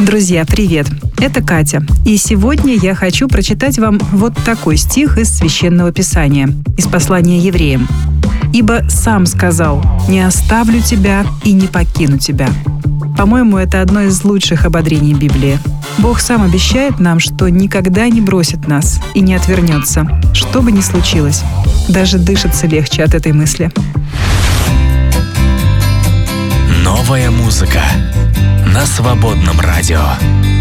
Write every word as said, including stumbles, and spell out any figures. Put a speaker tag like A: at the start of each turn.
A: Друзья, привет! Это Катя. И сегодня я хочу прочитать вам вот такой стих из Священного Писания, из послания евреям. «Ибо сам сказал: не оставлю тебя и не покину тебя». По-моему, это одно из лучших ободрений Библии. Бог сам обещает нам, что никогда не бросит нас и не отвернется, что бы ни случилось. Даже дышится легче от этой мысли.
B: Новая музыка на Свободном радио.